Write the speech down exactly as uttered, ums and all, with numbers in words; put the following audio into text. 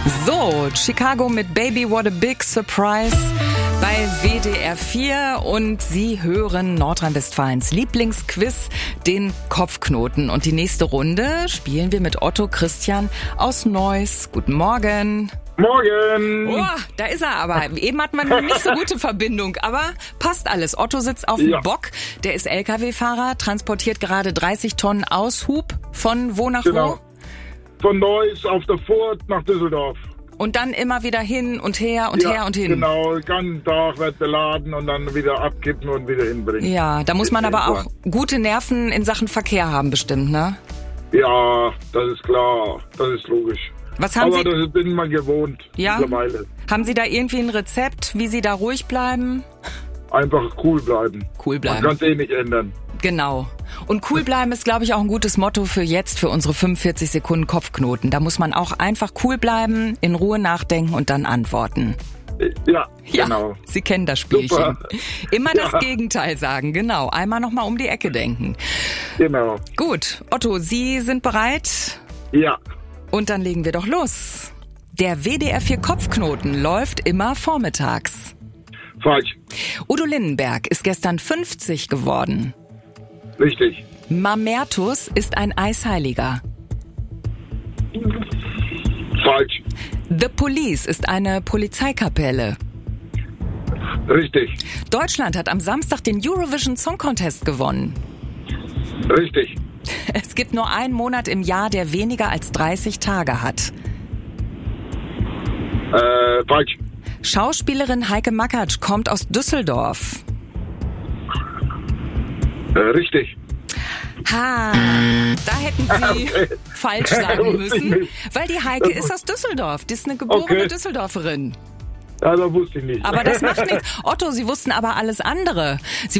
So, Chicago mit Baby What a Big Surprise bei W D R vier und Sie hören Nordrhein-Westfalens Lieblingsquiz, den Kopfknoten. Und die nächste Runde spielen wir mit Otto Christian aus Neuss. Guten Morgen. Morgen! Oh, da ist er aber. Eben hatten wir eine nicht so gute Verbindung, aber passt alles. Otto sitzt auf dem Ja. Bock, der ist L K W-Fahrer, transportiert gerade dreißig Tonnen Aushub von wo nach Genau. wo? Von Neuss auf der Furt nach Düsseldorf. Und dann immer wieder hin und her und ja, her und hin. Genau, den ganzen Tag wird beladen und dann wieder abkippen und wieder hinbringen. Ja, da muss man Ist aber auch irgendwann. gute Nerven in Sachen Verkehr haben bestimmt, ne? Ja, das ist klar, das ist logisch. Was haben Aber Sie? das bin man gewohnt Ja? mittlerweile. Haben Sie da irgendwie ein Rezept, wie Sie da ruhig bleiben? Einfach cool bleiben. Cool Man bleiben. kann es eh nicht ändern. Genau. Und cool bleiben ist, glaube ich, auch ein gutes Motto für jetzt, für unsere fünfundvierzig Sekunden Kopfknoten. Da muss man auch einfach cool bleiben, in Ruhe nachdenken und dann antworten. Ja, Ja, genau. Sie kennen das Spielchen. Super. Immer das Ja. Gegenteil sagen, genau. Einmal nochmal um die Ecke denken. Genau. Gut, Otto, Sie sind bereit? Ja, Und dann legen wir doch los. Der W D R vier Kopfknoten läuft immer vormittags. falsch. Udo Lindenberg ist gestern fünfzig geworden. Richtig. Mamertus ist ein Eisheiliger. Falsch. The Police ist eine Polizeikapelle. Richtig. Deutschland hat am Samstag den Eurovision Song Contest gewonnen. Richtig. Es gibt nur einen Monat im Jahr, der weniger als dreißig Tage hat. Äh, falsch. Schauspielerin Heike Makatsch kommt aus Düsseldorf. Äh, richtig. Ha, da hätten Sie Okay. falsch sagen Wusste ich müssen, nicht. weil die Heike ist aus Düsseldorf. Die ist eine geborene Okay. Düsseldorferin. Ja, das wusste ich nicht. Aber das macht nichts. Otto, Sie wussten aber alles andere. Sie